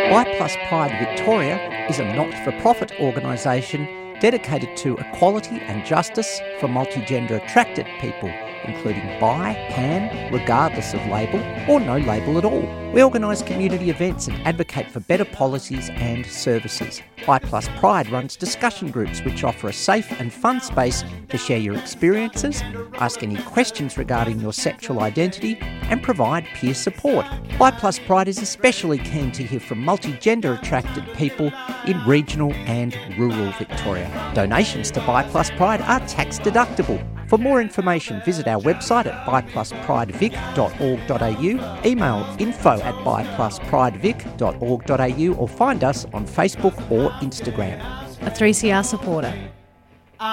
Bi Plus Pride Victoria is a not-for-profit organisation dedicated to equality and justice for multigender attracted people, including bi, pan, regardless of label, or no label at all. We organise community events and advocate for better policies and services. Bi Plus Pride runs discussion groups which offer a safe and fun space to share your experiences, ask any questions regarding your sexual identity, and provide peer support. Bi Plus Pride is especially keen to hear from multigender attracted people in regional and rural Victoria. Donations to Bi Plus Pride are tax deductible. For more information, visit our website at bipluspridevic.org.au, email info@bipluspridevic.org.au, or find us on Facebook or Instagram. A 3CR supporter.